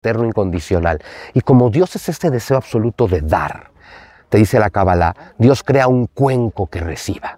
eterno, incondicional. Y como Dios es este deseo absoluto de dar, te dice la Cábala, Dios crea un cuenco que reciba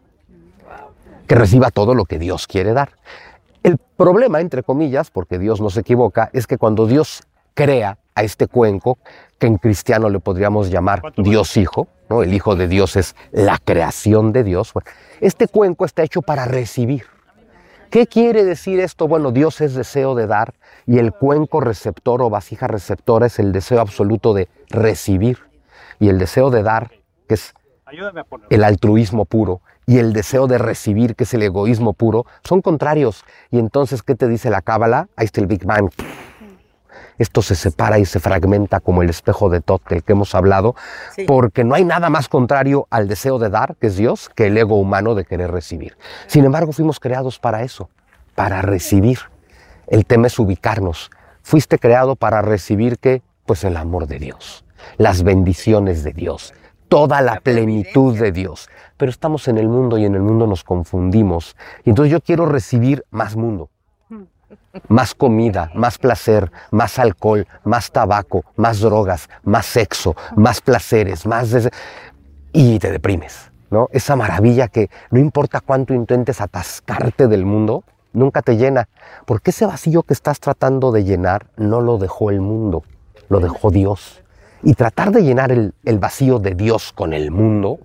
todo lo que Dios quiere dar. El problema, entre comillas, porque Dios no se equivoca, es que cuando Dios crea a este cuenco, que en cristiano le podríamos llamar Dios Hijo, ¿no? El Hijo de Dios es la creación de Dios. Bueno, este cuenco está hecho para recibir. ¿Qué quiere decir esto? Bueno, Dios es deseo de dar y el cuenco receptor o vasija receptora es el deseo absoluto de recibir. Y el deseo de dar, que es el altruismo puro, y el deseo de recibir, que es el egoísmo puro, son contrarios. Y entonces, ¿qué te dice la Cábala? Ahí está el Big Bang. Esto se separa y se fragmenta como el espejo de Thoth del que hemos hablado, sí, porque no hay nada más contrario al deseo de dar, que es Dios, que el ego humano de querer recibir. Sin embargo, fuimos creados para eso, para recibir. El tema es ubicarnos. Fuiste creado para recibir, ¿qué? Pues el amor de Dios, las bendiciones de Dios, toda la plenitud de Dios. Pero estamos en el mundo y en el mundo nos confundimos. Y entonces yo quiero recibir más mundo. Más comida, más placer, más alcohol, más tabaco, más drogas, más sexo, más placeres, y te deprimes, ¿no? Esa maravilla que no importa cuánto intentes atascarte del mundo, nunca te llena. Porque ese vacío que estás tratando de llenar no lo dejó el mundo, lo dejó Dios. Y tratar de llenar el vacío de Dios con el mundo,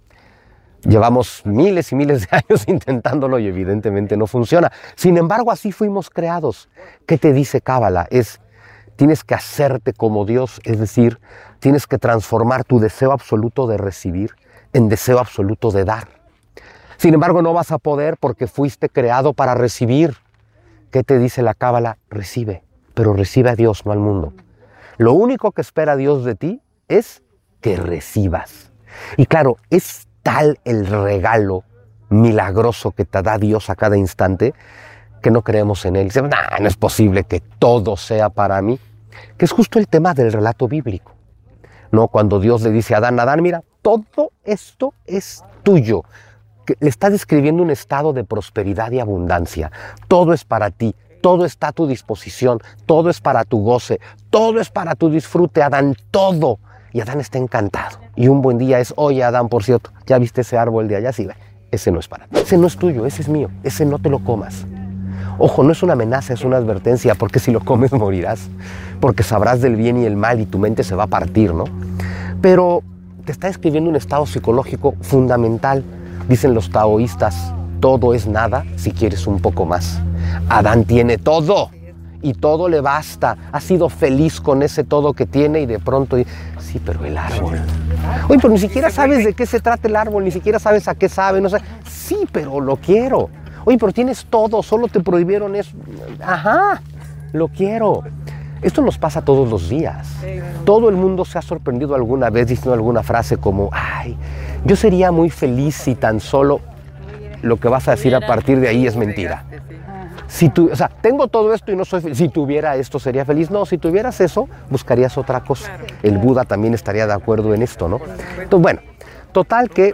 llevamos miles y miles de años intentándolo y evidentemente no funciona. Sin embargo, así fuimos creados. ¿Qué te dice Cábala? Tienes que hacerte como Dios, es decir, tienes que transformar tu deseo absoluto de recibir en deseo absoluto de dar. Sin embargo, no vas a poder porque fuiste creado para recibir. ¿Qué te dice la Cábala? Recibe, pero recibe a Dios, no al mundo. Lo único que espera Dios de ti es que recibas. Y claro, es tal el regalo milagroso que te da Dios a cada instante que no creemos en él. Dicen, no es posible que todo sea para mí. Que es justo el tema del relato bíblico, ¿no? Cuando Dios le dice a Adán, mira, todo esto es tuyo. Que le está describiendo un estado de prosperidad y abundancia. Todo es para ti, todo está a tu disposición, todo es para tu goce, todo es para tu disfrute, Adán, todo. Y Adán está encantado. Y un buen día es, oye Adán, por cierto, ¿ya viste ese árbol de allá? Sí, ese no es para ti. Ese no es tuyo, ese es mío. Ese no te lo comas. Ojo, no es una amenaza, es una advertencia, porque si lo comes morirás. Porque sabrás del bien y el mal y tu mente se va a partir, ¿no? Pero te está describiendo un estado psicológico fundamental. Dicen los taoístas, todo es nada si quieres un poco más. Adán tiene todo. Y todo le basta, ha sido feliz con ese todo que tiene y de pronto, sí, pero el árbol. Oye, pero ni siquiera sabes de qué se trata el árbol, ni siquiera sabes a qué sabe, no sé. Sí, pero lo quiero. Oye, pero tienes todo, solo te prohibieron eso. Ajá, lo quiero. Esto nos pasa todos los días. Todo el mundo se ha sorprendido alguna vez diciendo alguna frase como, ay, yo sería muy feliz si tan solo lo que vas a decir a partir de ahí es mentira. O sea, tengo todo esto y no soy feliz. Si tuviera esto, ¿sería feliz? No, si tuvieras eso, buscarías otra cosa. El Buda también estaría de acuerdo en esto, ¿no? Entonces, bueno, total que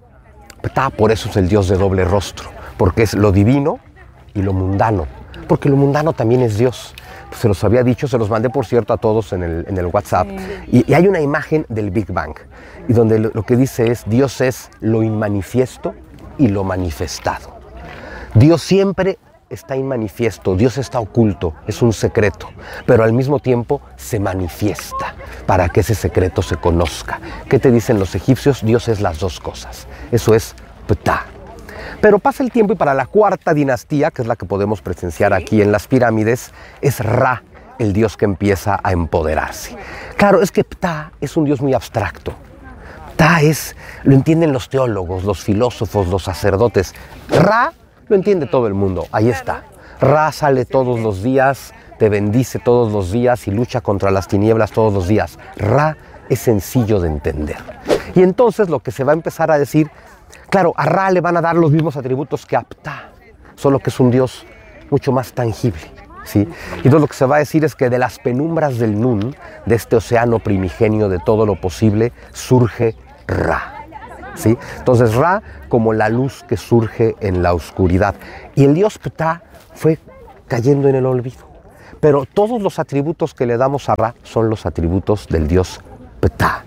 por eso es el Dios de doble rostro, porque es lo divino y lo mundano, porque lo mundano también es Dios. Pues se los había dicho, se los mandé, por cierto, a todos en el WhatsApp. Y hay una imagen del Big Bang, y donde lo que dice es, Dios es lo inmanifiesto y lo manifestado. Dios siempre está inmanifiesto, Dios está oculto, es un secreto, pero al mismo tiempo se manifiesta para que ese secreto se conozca. ¿Qué te dicen los egipcios? Dios es las dos cosas, eso es Ptah. Pero pasa el tiempo y para la cuarta dinastía, que es la que podemos presenciar aquí en las pirámides, es Ra, el dios que empieza a empoderarse. Claro, es que Ptah es un dios muy abstracto. Ptah lo entienden los teólogos, los filósofos, los sacerdotes. Ra lo entiende todo el mundo, ahí está. Ra sale todos los días, te bendice todos los días y lucha contra las tinieblas todos los días. Ra es sencillo de entender. Y entonces lo que se va a empezar a decir, claro, a Ra le van a dar los mismos atributos que a Ptah, solo que es un dios mucho más tangible, ¿sí? Y entonces lo que se va a decir es que de las penumbras del Nun, de este océano primigenio de todo lo posible, surge Ra. ¿Sí? Entonces Ra como la luz que surge en la oscuridad. Y el dios Ptah fue cayendo en el olvido. Pero todos los atributos que le damos a Ra son los atributos del Dios Ptah,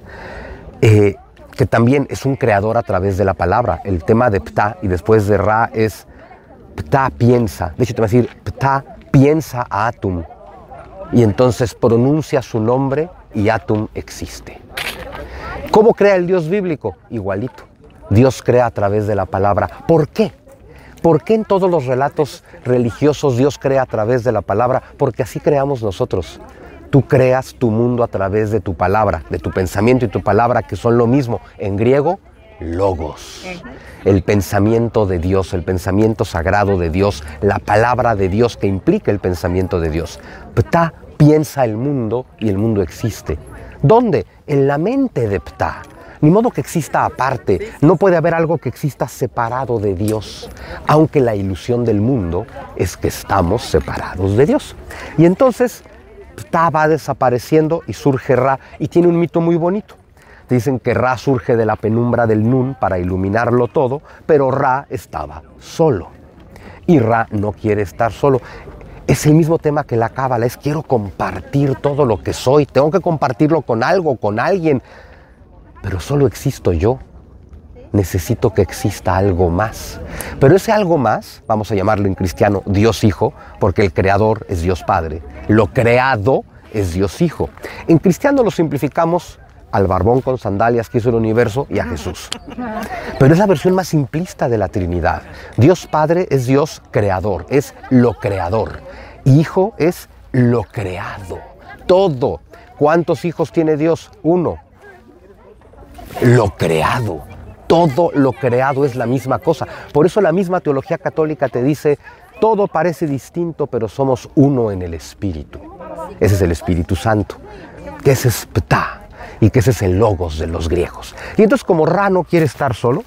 que también es un creador a través de la palabra. El tema de Ptah y después de Ra es Ptah piensa. De hecho, te voy a decir, Ptah piensa a Atum. Y entonces pronuncia su nombre y Atum existe. ¿Cómo crea el Dios bíblico? Igualito. Dios crea a través de la palabra. ¿Por qué? ¿Por qué en todos los relatos religiosos Dios crea a través de la palabra? Porque así creamos nosotros. Tú creas tu mundo a través de tu palabra, de tu pensamiento y tu palabra, que son lo mismo. En griego, logos. El pensamiento de Dios, el pensamiento sagrado de Dios, la palabra de Dios que implica el pensamiento de Dios. Ptah piensa el mundo y el mundo existe. ¿Dónde? En la mente de Ptah. Ni modo que exista aparte. No puede haber algo que exista separado de Dios, aunque la ilusión del mundo es que estamos separados de Dios. Y entonces Ptah va desapareciendo y surge Ra, y tiene un mito muy bonito. Dicen que Ra surge de la penumbra del Nun para iluminarlo todo, pero Ra estaba solo. Y Ra no quiere estar solo. Es el mismo tema que la cábala, es quiero compartir todo lo que soy, tengo que compartirlo con algo, con alguien, pero solo existo yo. Necesito que exista algo más. Pero ese algo más, vamos a llamarlo en cristiano Dios Hijo, porque el creador es Dios Padre. Lo creado es Dios Hijo. En cristiano lo simplificamos al barbón con sandalias que hizo el universo y a Jesús. Pero es la versión más simplista de la Trinidad. Dios Padre es Dios creador, es lo creador. Hijo es lo creado. Todo. ¿Cuántos hijos tiene Dios? Uno. Lo creado. Todo lo creado es la misma cosa. Por eso la misma teología católica te dice, todo parece distinto, pero somos uno en el Espíritu. Ese es el Espíritu Santo, que ese es Ptah, y que ese es el logos de los griegos. Y entonces, como Ra no quiere estar solo,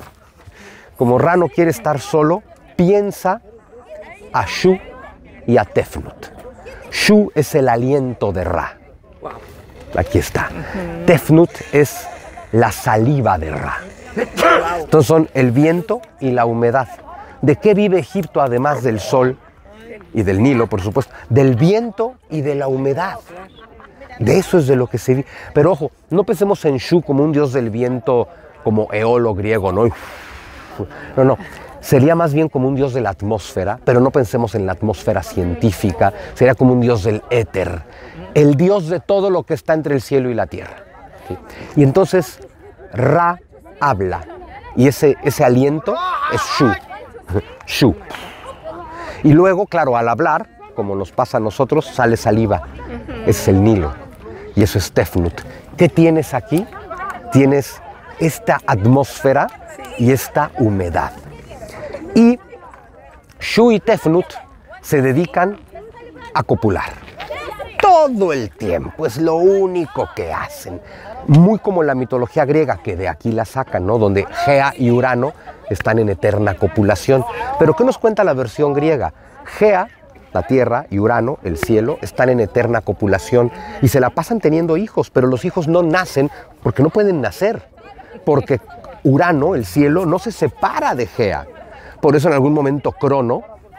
piensa a Shu y a Tefnut. Shu es el aliento de Ra. Aquí está. Tefnut es la saliva de Ra. Entonces son el viento y la humedad. ¿De qué vive Egipto además del sol y del Nilo, por supuesto? Del viento y de la humedad. De eso es de lo que se vive. Pero ojo, no pensemos en Shu como un dios del viento, como eolo griego, ¿no? No. Sería más bien como un dios de la atmósfera, pero no pensemos en la atmósfera científica. Sería como un dios del éter. El dios de todo lo que está entre el cielo y la tierra. ¿Sí? Y entonces Ra habla. Y ese aliento es Shu. Shu. Y luego, claro, al hablar, como nos pasa a nosotros, sale saliva. Ese es el Nilo. Y eso es Tefnut. ¿Qué tienes aquí? Tienes esta atmósfera y esta humedad. Y Shu y Tefnut se dedican a copular. Todo el tiempo, es lo único que hacen. Muy como la mitología griega, que de aquí la sacan, ¿no? Donde Gea y Urano están en eterna copulación. Pero ¿qué nos cuenta la versión griega? Gea, la tierra, y Urano, el cielo, están en eterna copulación y se la pasan teniendo hijos, pero los hijos no nacen porque no pueden nacer, porque Urano, el cielo, no se separa de Gea. Por eso en algún momento Crono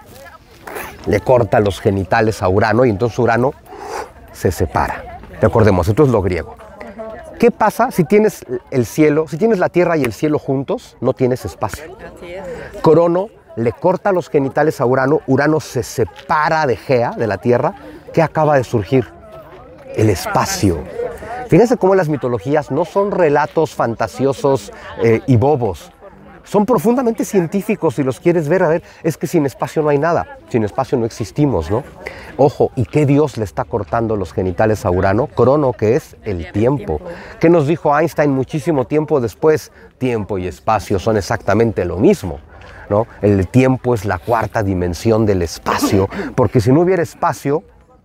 le corta los genitales a Urano y entonces Urano se separa. Recordemos, esto es lo griego. ¿Qué pasa si tienes el cielo, si tienes la tierra y el cielo juntos? No tienes espacio. Crono le corta los genitales a Urano, Urano se separa de Gea, de la tierra. ¿Qué acaba de surgir? El espacio. Fíjense cómo las mitologías no son relatos fantasiosos y bobos. Son profundamente científicos si los quieres ver. A ver, es que sin espacio no hay nada. Sin espacio no existimos, ¿no? Ojo, ¿y qué dios le está cortando los genitales a Urano? Crono, que es el tiempo. ¿Qué nos dijo Einstein muchísimo tiempo después? Tiempo y espacio son exactamente lo mismo, ¿no? El tiempo es la cuarta dimensión del espacio, porque si no hubiera espacio,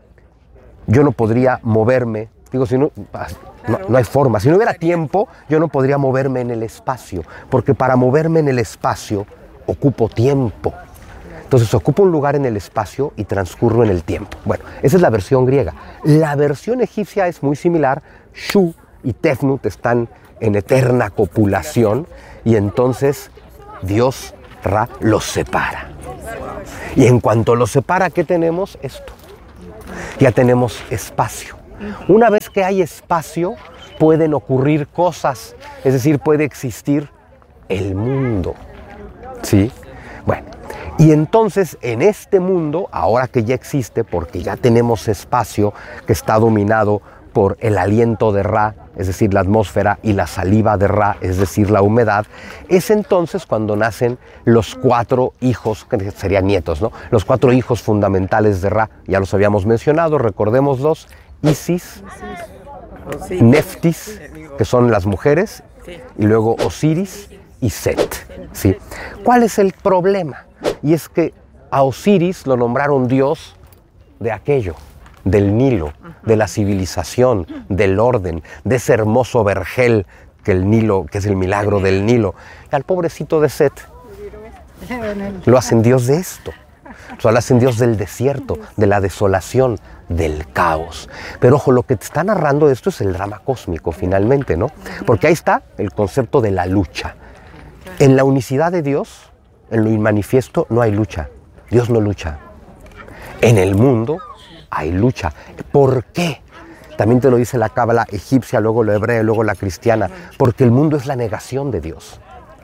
yo no podría moverme. Digo, si no hay forma. Si no hubiera tiempo, yo no podría moverme en el espacio, porque para moverme en el espacio ocupo tiempo. Entonces ocupo un lugar en el espacio y transcurro en el tiempo. Bueno, esa es la versión griega. La versión egipcia es muy similar. Shu y Tefnut están en eterna copulación y entonces Dios, Ra, los separa. Y en cuanto los separa, ¿qué tenemos? Esto. Ya tenemos espacio. Una vez que hay espacio, pueden ocurrir cosas, es decir, puede existir el mundo. ¿Sí? Bueno, y entonces en este mundo, ahora que ya existe, porque ya tenemos espacio que está dominado por el aliento de Ra, es decir, la atmósfera, y la saliva de Ra, es decir, la humedad, es entonces cuando nacen los 4 hijos, que serían nietos, ¿no? Los 4 hijos fundamentales de Ra, ya los habíamos mencionado, recordémoslos: Isis, Neftis, que son las mujeres, y luego Osiris y Set, ¿sí? ¿Cuál es el problema? Y es que a Osiris lo nombraron dios de aquello, del Nilo, de la civilización, del orden, de ese hermoso vergel que el Nilo, que es el milagro del Nilo. Y al pobrecito de Set lo hacen dios de esto. O sea, lo hacen dios del desierto, de la desolación, del caos. Pero ojo, lo que te está narrando esto es el drama cósmico finalmente, ¿no? Porque ahí está el concepto de la lucha. En la unicidad de Dios, en lo inmanifiesto, no hay lucha. Dios no lucha. En el mundo hay lucha. ¿Por qué? También te lo dice la cábala egipcia, luego la hebrea, luego la cristiana. Porque el mundo es la negación de Dios.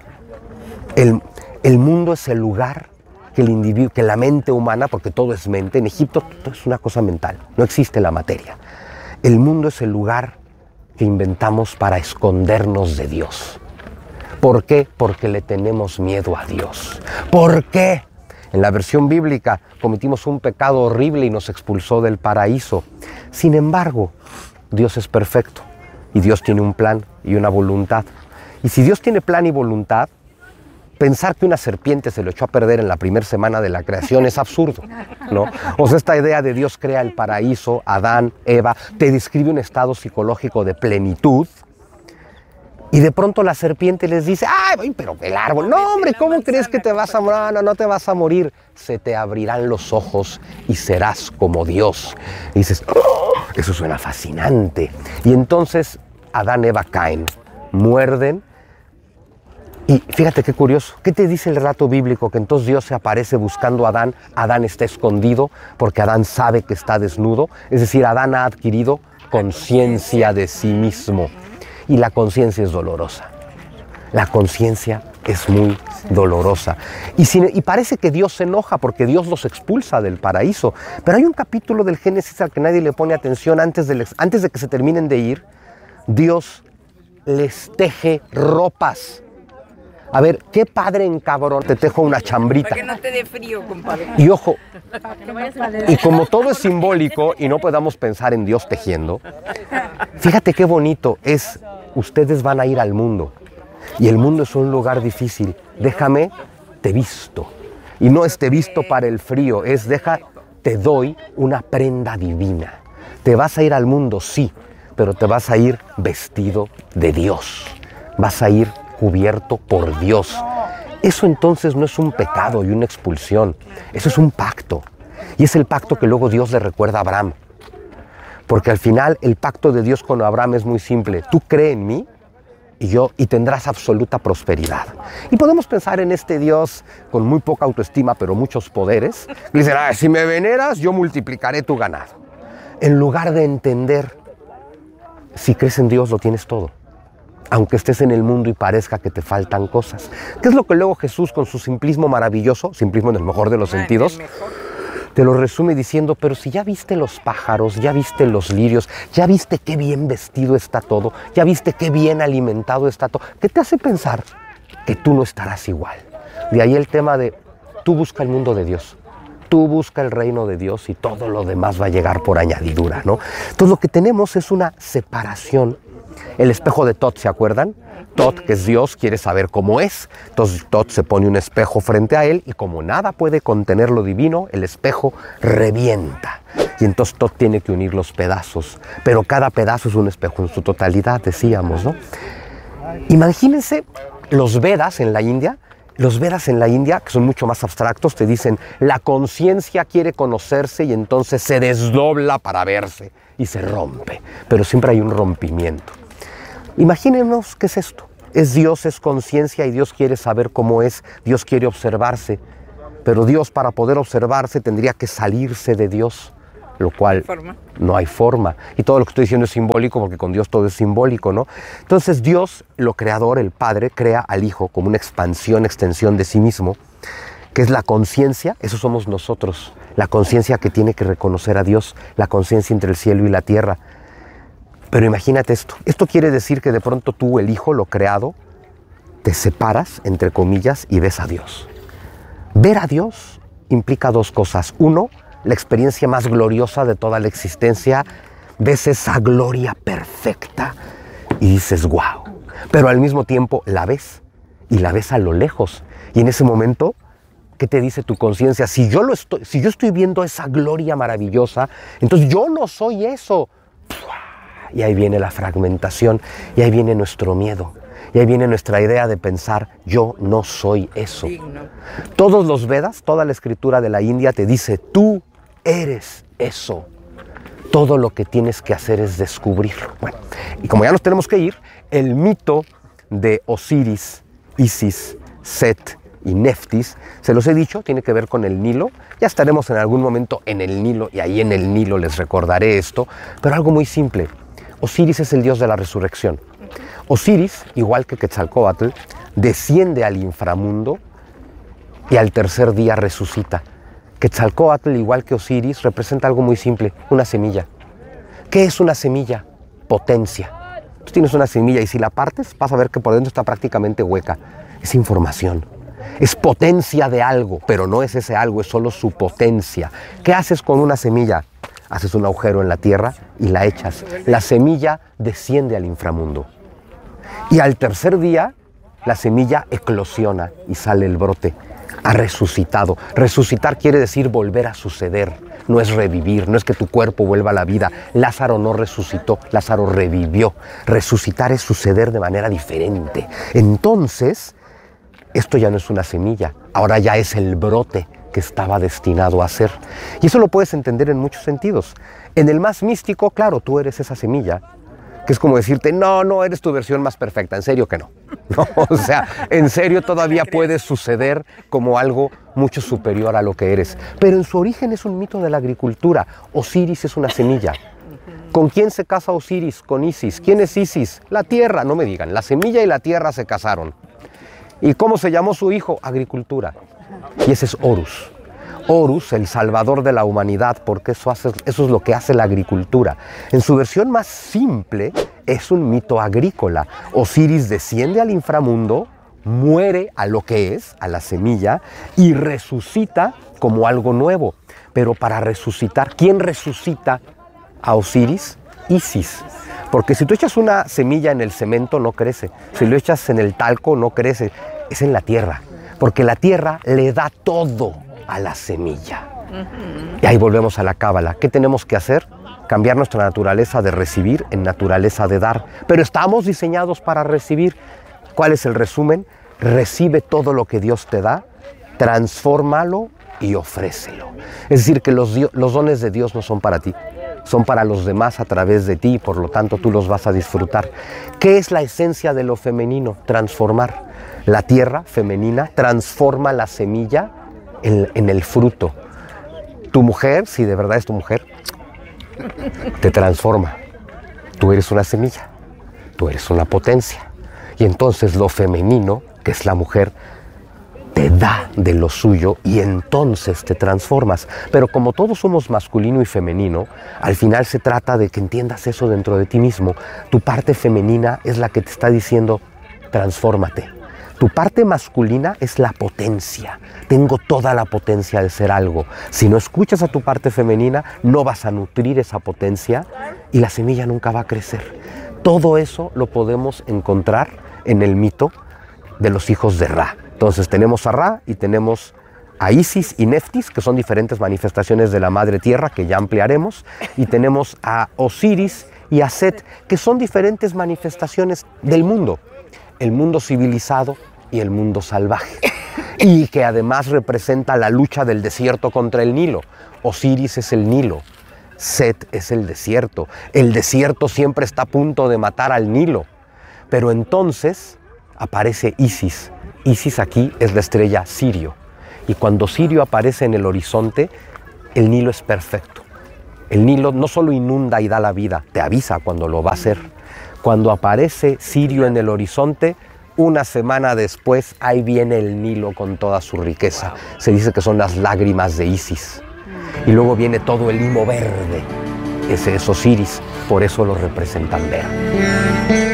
El mundo es el lugar que el individuo, que la mente humana, porque todo es mente, en Egipto todo es una cosa mental, no existe la materia. El mundo es el lugar que inventamos para escondernos de Dios. ¿Por qué? Porque le tenemos miedo a Dios. ¿Por qué? En la versión bíblica cometimos un pecado horrible y nos expulsó del paraíso. Sin embargo, Dios es perfecto y Dios tiene un plan y una voluntad. Y si Dios tiene plan y voluntad, pensar que una serpiente se lo echó a perder en la primera semana de la creación es absurdo, ¿no? O sea, esta idea de Dios crea el paraíso, Adán, Eva, te describe un estado psicológico de plenitud, y de pronto la serpiente les dice: ¡ay, pero el árbol! No, hombre, ¿cómo crees que te vas a morir? No, no te vas a morir. Se te abrirán los ojos y serás como Dios. Y dices: ¡oh! Eso suena fascinante. Y entonces Adán y Eva caen, muerden. Y fíjate qué curioso, ¿qué te dice el relato bíblico? Que entonces Dios se aparece buscando a Adán, Adán está escondido porque Adán sabe que está desnudo, es decir, Adán ha adquirido conciencia de sí mismo y la conciencia es dolorosa, la conciencia es muy dolorosa y parece que Dios se enoja porque Dios los expulsa del paraíso, pero hay un capítulo del Génesis al que nadie le pone atención antes de que se terminen de ir, Dios les teje ropas. A ver, qué padre en cabrón, te tejo una chambrita. Para que no te dé frío, compadre. Y ojo, y como todo es simbólico y no podamos pensar en Dios tejiendo, fíjate qué bonito es, ustedes van a ir al mundo. Y el mundo es un lugar difícil. Déjame, te visto. Y no es te visto para el frío, es te doy una prenda divina. Te vas a ir al mundo, sí, pero te vas a ir vestido de Dios. Vas a ir cubierto por Dios. Eso entonces no es un pecado y una expulsión, eso es un pacto. Y es el pacto que luego Dios le recuerda a Abraham. Porque al final el pacto de Dios con Abraham es muy simple. Tú cree en mí y tendrás absoluta prosperidad. Y podemos pensar en este Dios con muy poca autoestima, pero muchos poderes. Y dicen: si me veneras, yo multiplicaré tu ganado. En lugar de entender, si crees en Dios, lo tienes todo. Aunque estés en el mundo y parezca que te faltan cosas. ¿Qué es lo que luego Jesús, con su simplismo maravilloso, simplismo en el mejor de los sentidos, te lo resume diciendo: pero si ya viste los pájaros, ya viste los lirios, ya viste qué bien vestido está todo, ya viste qué bien alimentado está todo, ¿qué te hace pensar que tú no estarás igual? De ahí el tema de tú busca el mundo de Dios. Tú busca el reino de Dios y todo lo demás va a llegar por añadidura, ¿no? Entonces lo que tenemos es una separación. El espejo de Tot, ¿se acuerdan? Tot, que es Dios, quiere saber cómo es. Entonces Tot se pone un espejo frente a él y como nada puede contener lo divino, el espejo revienta. Y entonces Tot tiene que unir los pedazos. Pero cada pedazo es un espejo en su totalidad, decíamos, ¿no? Imagínense los Vedas en la India. Los Vedas en la India, que son mucho más abstractos, te dicen: la conciencia quiere conocerse y entonces se desdobla para verse y se rompe. Pero siempre hay un rompimiento. Imagínenos qué es esto. Es Dios, es conciencia y Dios quiere saber cómo es. Dios quiere observarse. Pero Dios, para poder observarse, tendría que salirse de Dios. lo cual no hay forma. Y todo lo que estoy diciendo es simbólico porque con Dios todo es simbólico, ¿no? Entonces Dios, lo creador, el Padre, crea al Hijo como una expansión, extensión de sí mismo, que es la conciencia, eso somos nosotros, la conciencia que tiene que reconocer a Dios, la conciencia entre el cielo y la tierra. Pero imagínate esto quiere decir que de pronto tú, el Hijo, lo creado, te separas, entre comillas, y ves a Dios. Ver a Dios implica dos cosas. Uno, la experiencia más gloriosa de toda la existencia, ves esa gloria perfecta y dices, wow. Pero al mismo tiempo la ves y la ves a lo lejos. Y en ese momento, ¿qué te dice tu conciencia? Si yo estoy viendo esa gloria maravillosa, entonces yo no soy eso. Y ahí viene la fragmentación, y ahí viene nuestro miedo, y ahí viene nuestra idea de pensar, yo no soy eso. Todos los Vedas, toda la escritura de la India te dice, tú eres eso. Todo lo que tienes que hacer es descubrirlo. Bueno, y como ya nos tenemos que ir, el mito de Osiris, Isis, Set y Neftis, se los he dicho, tiene que ver con el Nilo. Ya estaremos en algún momento en el Nilo y ahí en el Nilo les recordaré esto, pero algo muy simple. Osiris es el dios de la resurrección. Osiris, igual que Quetzalcóatl, desciende al inframundo y al tercer día resucita. Quetzalcóatl, igual que Osiris, representa algo muy simple, una semilla. ¿Qué es una semilla? Potencia. Tú tienes una semilla y si la partes vas a ver que por dentro está prácticamente hueca. Es información. Es potencia de algo, pero no es ese algo, es solo su potencia. ¿Qué haces con una semilla? Haces un agujero en la tierra y la echas. La semilla desciende al inframundo. Y al tercer día, la semilla eclosiona y sale el brote. Ha resucitado. Resucitar quiere decir volver a suceder. No es revivir, no es que tu cuerpo vuelva a la vida. Lázaro no resucitó, Lázaro revivió. Resucitar es suceder de manera diferente. Entonces, esto ya no es una semilla, ahora ya es el brote que estaba destinado a ser. Y eso lo puedes entender en muchos sentidos. En el más místico, claro, tú eres esa semilla, que es como decirte, no eres tu versión más perfecta, en serio que no. No, o sea, en serio todavía puede suceder como algo mucho superior a lo que eres. Pero en su origen es un mito de la agricultura. Osiris es una semilla. ¿Con quién se casa Osiris? Con Isis. ¿Quién es Isis? La tierra, no me digan. La semilla y la tierra se casaron. ¿Y cómo se llamó su hijo? Agricultura. Y ese es Horus. Horus, el salvador de la humanidad, porque eso es lo que hace la agricultura. En su versión más simple, es un mito agrícola. Osiris desciende al inframundo, muere a lo que es, a la semilla, y resucita como algo nuevo. Pero para resucitar, ¿quién resucita a Osiris? Isis. Porque si tú echas una semilla en el cemento, no crece. Si lo echas en el talco, no crece. Es en la tierra. Porque la tierra le da todo a la semilla. Y ahí volvemos a la cábala. ¿Qué tenemos que hacer? Cambiar nuestra naturaleza de recibir en naturaleza de dar. Pero estamos diseñados para recibir. ¿Cuál es el resumen? Recibe todo lo que Dios te da, transfórmalo y ofrécelo. Es decir, que los dones de Dios no son para ti, son para los demás a través de ti y por lo tanto tú los vas a disfrutar. ¿Qué es la esencia de lo femenino? Transformar. La tierra femenina transforma la semilla en el fruto. Tu mujer, si de verdad es tu mujer, te transforma. Tú eres una semilla, tú eres una potencia. Y entonces lo femenino, que es la mujer, te da de lo suyo y entonces te transformas. Pero como todos somos masculino y femenino, al final se trata de que entiendas eso dentro de ti mismo. Tu parte femenina es la que te está diciendo, transfórmate. Tu parte masculina es la potencia. Tengo toda la potencia de ser algo. Si no escuchas a tu parte femenina, no vas a nutrir esa potencia y la semilla nunca va a crecer. Todo eso lo podemos encontrar en el mito de los hijos de Ra. Entonces tenemos a Ra y tenemos a Isis y Neftis, que son diferentes manifestaciones de la Madre Tierra, que ya ampliaremos, y tenemos a Osiris y a Set, que son diferentes manifestaciones del mundo. El mundo civilizado y el mundo salvaje, y que además representa la lucha del desierto contra el Nilo. Osiris es el Nilo, Set es el desierto. El desierto siempre está a punto de matar al Nilo, pero entonces aparece Isis. Isis aquí es la estrella Sirio, y cuando Sirio aparece en el horizonte, el Nilo es perfecto. El Nilo no solo inunda y da la vida, te avisa cuando lo va a hacer. Cuando aparece Sirio en el horizonte, una semana después, ahí viene el Nilo con toda su riqueza. Se dice que son las lágrimas de Isis. Y luego viene todo el limo verde. Ese es Osiris, por eso lo representan verde.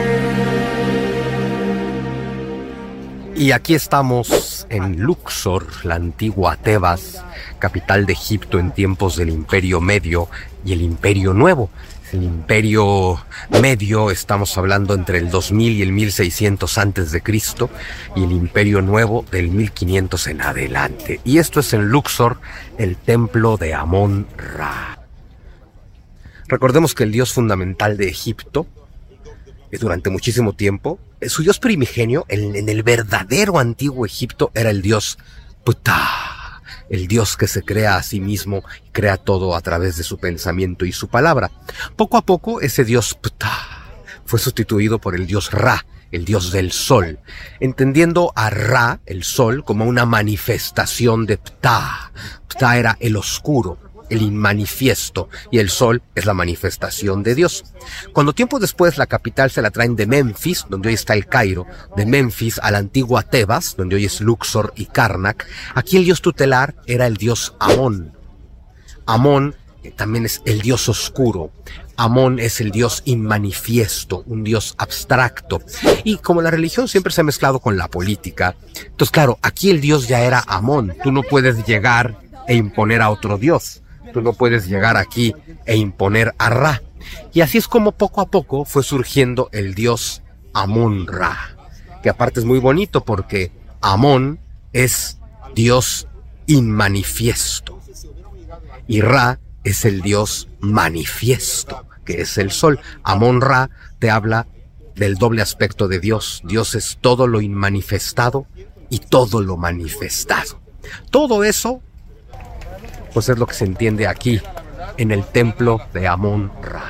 Y aquí estamos en Luxor, la antigua Tebas, capital de Egipto en tiempos del Imperio Medio y el Imperio Nuevo. El Imperio Medio, estamos hablando entre el 2000 y el 1600 antes de Cristo, y el Imperio Nuevo del 1500 en adelante. Y esto es en Luxor, el templo de Amón-Ra. Recordemos que el dios fundamental de Egipto, durante muchísimo tiempo, su dios primigenio en el verdadero antiguo Egipto era el dios Ptah, el dios que se crea a sí mismo y crea todo a través de su pensamiento y su palabra. Poco a poco ese dios Ptah fue sustituido por el dios Ra, el dios del sol, entendiendo a Ra, el sol, como una manifestación de Ptah. Ptah era el oscuro, el inmanifiesto, y el sol es la manifestación de Dios. Cuando tiempo después la capital se la traen de Memphis, donde hoy está el Cairo, de Memphis a la antigua Tebas, donde hoy es Luxor y Karnak, aquí el dios tutelar era el dios Amón. Amón también es el dios oscuro. Amón es el dios inmanifiesto, un dios abstracto. Y como la religión siempre se ha mezclado con la política, entonces claro, aquí el dios ya era Amón. Tú no puedes llegar e imponer a otro dios. Tú no puedes llegar aquí e imponer a Ra. Y así es como poco a poco fue surgiendo el dios Amón-Ra, que aparte es muy bonito porque Amón es dios inmanifiesto y Ra es el dios manifiesto, que es el sol. Amón-Ra te habla del doble aspecto de Dios. Dios es todo lo inmanifestado y todo lo manifestado. Todo eso pues es lo que se entiende aquí en el templo de Amón-Ra.